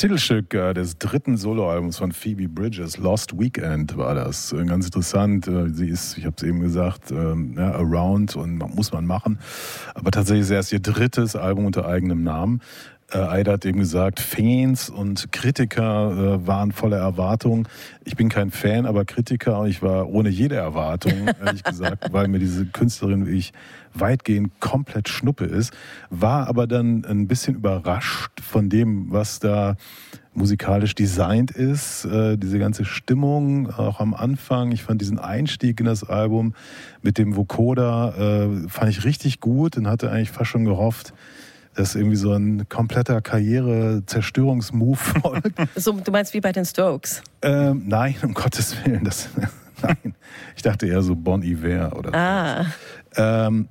Titelstück des dritten Soloalbums von Phoebe Bridgers, Lost Weekend war das. Ganz interessant. Sie ist, ich habe es eben gesagt, Around und muss man machen. Aber tatsächlich ist es erst ihr drittes Album unter eigenem Namen. Aida hat eben gesagt, Fans und Kritiker waren voller Erwartung. Ich bin kein Fan, aber Kritiker. Ich war ohne jede Erwartung, ehrlich gesagt, weil mir diese Künstlerin, wie ich, weitgehend komplett Schnuppe ist. War aber dann ein bisschen überrascht von dem, was da musikalisch designt ist. Diese ganze Stimmung, auch am Anfang. Ich fand diesen Einstieg in das Album mit dem Vocoder, fand ich richtig gut und hatte eigentlich fast schon gehofft, dass irgendwie so ein kompletter Karriere-Zerstörungsmove folgt. So, du meinst wie bei den Strokes? Nein, um Gottes Willen. Nein, ich dachte eher so Bon Iver oder so.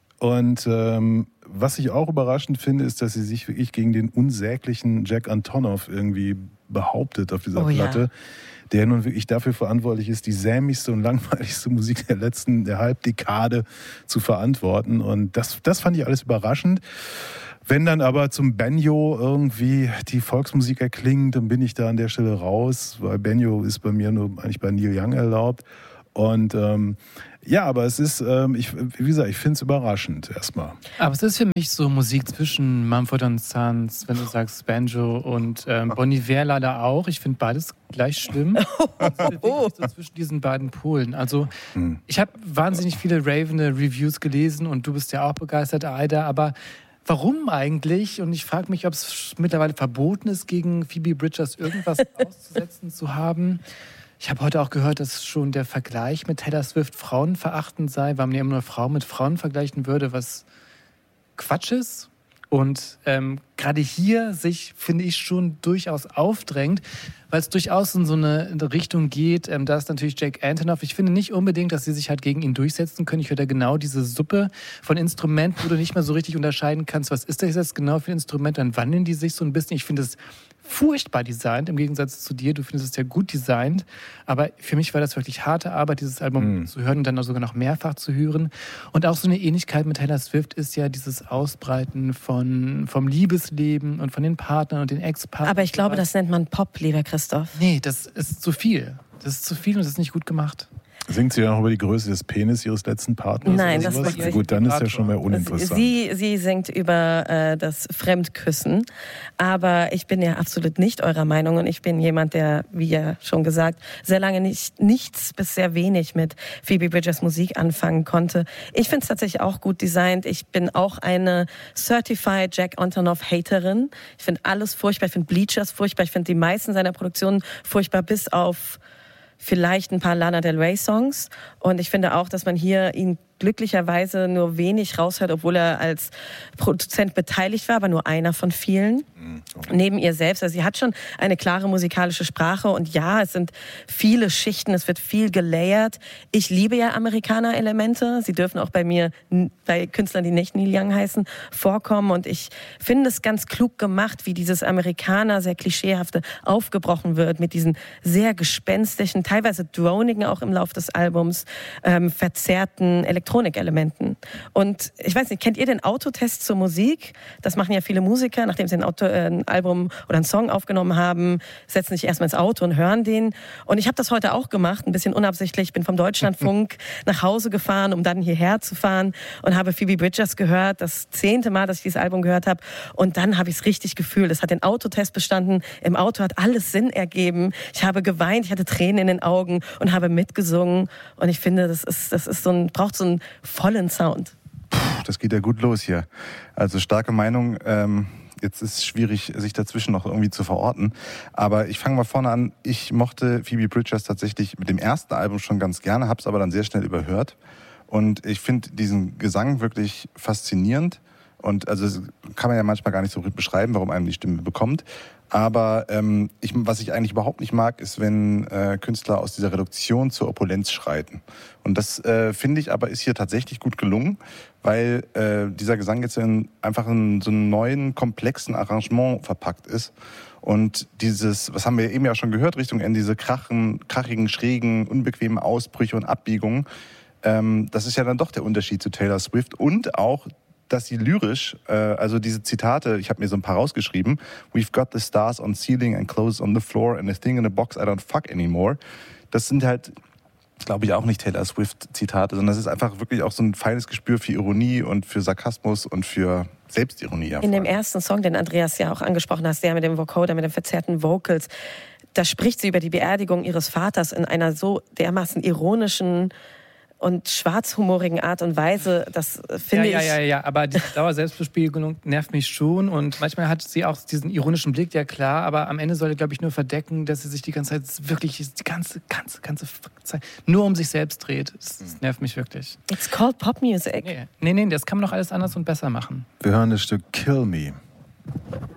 Was ich auch überraschend finde, ist, dass sie sich wirklich gegen den unsäglichen Jack Antonoff irgendwie behauptet auf dieser Platte, der nun wirklich dafür verantwortlich ist, die sämigste und langweiligste Musik der Halbdekade zu verantworten. Und das fand ich alles überraschend. Wenn dann aber zum Banjo irgendwie die Volksmusik erklingt, dann bin ich da an der Stelle raus, weil Banjo ist bei mir nur eigentlich bei Neil Young erlaubt. Und aber es ist, wie gesagt, ich finde es überraschend erstmal. Aber es ist für mich so Musik zwischen Mumford & Sons, wenn du sagst Banjo und Bon Iver leider auch. Ich finde beides gleich schlimm. So zwischen diesen beiden Polen. Also ich habe wahnsinnig viele ravende Reviews gelesen und du bist ja auch begeistert, Aida, aber warum eigentlich? Und ich frage mich, ob es mittlerweile verboten ist, gegen Phoebe Bridgers irgendwas auszusetzen zu haben. Ich habe heute auch gehört, dass schon der Vergleich mit Taylor Swift frauenverachtend sei, weil man ja immer nur Frauen mit Frauen vergleichen würde, was Quatsch ist. Und gerade hier sich, finde ich, schon durchaus aufdrängt, weil es durchaus in so eine Richtung geht. Da ist natürlich Jack Antonoff. Ich finde nicht unbedingt, dass sie sich halt gegen ihn durchsetzen können. Ich höre da genau diese Suppe von Instrumenten, wo du nicht mehr so richtig unterscheiden kannst, was ist das jetzt genau für ein Instrument, dann wandeln die sich so ein bisschen. Ich finde es furchtbar designt, im Gegensatz zu dir. Du findest es ja gut designt. Aber für mich war das wirklich harte Arbeit, dieses Album zu hören und dann auch sogar noch mehrfach zu hören. Und auch so eine Ähnlichkeit mit Taylor Swift ist ja dieses Ausbreiten vom Liebesleben und von den Partnern und den Ex-Partnern. Aber ich glaube, das nennt man Pop, lieber Christoph. Nee, das ist zu viel. Das ist zu viel und das ist nicht gut gemacht. Singt sie ja noch über die Größe des Penis ihres letzten Partners? Nein, oder das sowas? Gut, dann ist ja schon mehr uninteressant. Sie singt über das Fremdküssen, aber ich bin ja absolut nicht eurer Meinung und ich bin jemand, der, wie ja schon gesagt, sehr lange nichts bis sehr wenig mit Phoebe Bridgers Musik anfangen konnte. Ich finde es tatsächlich auch gut designt. Ich bin auch eine Certified Jack Antonoff Haterin. Ich finde alles furchtbar. Ich finde Bleachers furchtbar. Ich finde die meisten seiner Produktionen furchtbar, bis auf vielleicht ein paar Lana Del Rey Songs. Und ich finde auch, dass man hier ihn glücklicherweise nur wenig raushört, obwohl er als Produzent beteiligt war, aber nur einer von vielen. Okay. Neben ihr selbst. Also sie hat schon eine klare musikalische Sprache und ja, es sind viele Schichten, es wird viel gelayert. Ich liebe ja Amerikaner-Elemente. Sie dürfen auch bei mir, bei Künstlern, die nicht Neil Young heißen, vorkommen und ich finde es ganz klug gemacht, wie dieses Amerikaner, sehr klischeehafte aufgebrochen wird mit diesen sehr gespenstischen, teilweise dronigen auch im Lauf des Albums, verzerrten Elektronikelementen. Und ich weiß nicht, kennt ihr den Autotest zur Musik? Das machen ja viele Musiker, nachdem sie ein Album oder einen Song aufgenommen haben, setzen sich erstmal ins Auto und hören den. Und ich habe das heute auch gemacht, ein bisschen unabsichtlich. Ich bin vom Deutschlandfunk nach Hause gefahren, um dann hierher zu fahren und habe Phoebe Bridgers gehört, das 10. Mal, dass ich dieses Album gehört habe. Und dann habe ich es richtig gefühlt. Es hat den Autotest bestanden. Im Auto hat alles Sinn ergeben. Ich habe geweint, ich hatte Tränen in den Augen und habe mitgesungen. Und ich finde, das ist braucht so einen vollen Sound. Das geht ja gut los hier. Also starke Meinung. Jetzt ist es schwierig, sich dazwischen noch irgendwie zu verorten. Aber ich fange mal vorne an. Ich mochte Phoebe Bridgers tatsächlich mit dem ersten Album schon ganz gerne, habe es aber dann sehr schnell überhört. Und ich finde diesen Gesang wirklich faszinierend. Und also das kann man ja manchmal gar nicht so beschreiben, warum einem die Stimme bekommt. Aber was ich eigentlich überhaupt nicht mag, ist, wenn Künstler aus dieser Reduktion zur Opulenz schreiten. Und das finde ich aber ist hier tatsächlich gut gelungen, weil dieser Gesang jetzt einfach in so einem neuen, komplexen Arrangement verpackt ist. Und dieses, was haben wir eben ja schon gehört, Richtung Ende, diese krachigen, schrägen, unbequemen Ausbrüche und Abbiegungen, das ist ja dann doch der Unterschied zu Taylor Swift und auch dass sie lyrisch, also diese Zitate, ich habe mir so ein paar rausgeschrieben, we've got the stars on ceiling and clothes on the floor and a thing in a box I don't fuck anymore. Das sind halt, glaube ich, auch nicht Taylor Swift-Zitate, sondern das ist einfach wirklich auch so ein feines Gespür für Ironie und für Sarkasmus und für Selbstironie. In dem ersten Song, den Andreas ja auch angesprochen hast, der mit dem Vocoder, mit den verzerrten Vocals, da spricht sie über die Beerdigung ihres Vaters in einer so dermaßen ironischen und schwarzhumorigen Art und Weise, das finde ich... Ja, aber die Dauerselbstbespiegelung nervt mich schon und manchmal hat sie auch diesen ironischen Blick, ja klar, aber am Ende soll er, glaube ich, nur verdecken, dass sie sich die ganze Zeit wirklich, die ganze Zeit nur um sich selbst dreht. Das nervt mich wirklich. It's called Pop Music. Nee, das kann man doch alles anders und besser machen. Wir hören das Stück Kill Me.